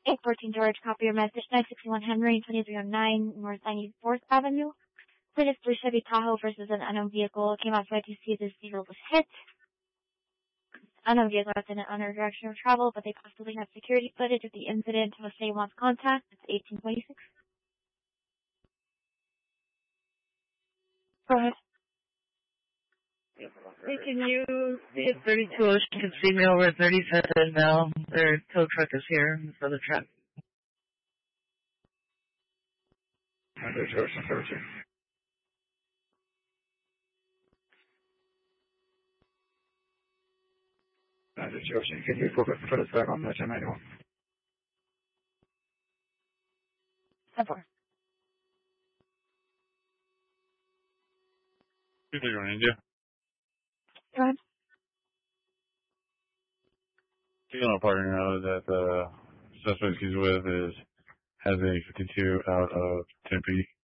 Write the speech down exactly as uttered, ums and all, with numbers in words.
eight fourteen George, copy your message. nine sixty-one Henry, twenty-three oh nine North ninety-fourth Avenue. Latest blue Chevy Tahoe versus an unknown vehicle. Came outside to see this vehicle was hit. Unknown vehicle is in an unknown direction of travel, but they possibly have security footage of the incident. Must say wants contact. It's eighteen twenty-six. Go ahead. Hey, can you see if thirty-two Ocean can see me over at thirty-seven now? Their tow truck is here for the truck. thirty-two Ocean, thirty-two. thirty-two Ocean, can you put, put us back on the ten ninety-one? ten four. two thirty-one India. Go ahead. You know, partner know that the suspect he's with is has a fifty-two out of Tempe.